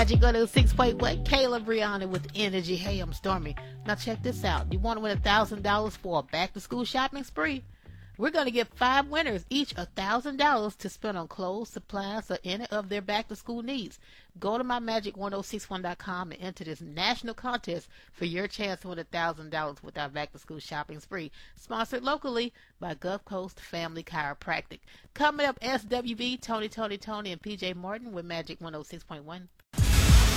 Magic 106.1, Kayla Brianna with Energy. Hey, I'm Stormy. Now check this out. You want to win $1,000 for a back-to-school shopping spree? We're going to give 5 winners each $1,000 to spend on clothes, supplies, or any of their back-to-school needs. Go to mymagic1061.com and enter this national contest for your chance to win $1,000 with our back-to-school shopping spree. Sponsored locally by Gulf Coast Family Chiropractic. Coming up, SWV, Tony, and PJ Morton with Magic 106.1.